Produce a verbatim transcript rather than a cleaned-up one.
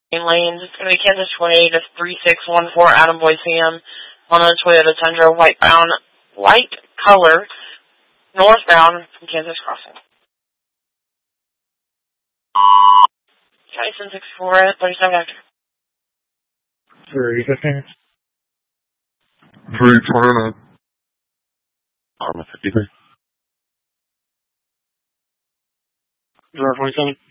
lanes. It's going to be Kansas twenty-eight to three six one four Adam Boysium on a Toyota Tundra, white bound, light color, northbound from Kansas Crossing. Tyson six four thirty-seven after. three fifteen. three twenty-nine. Arma fifty-three. zero twenty-seven.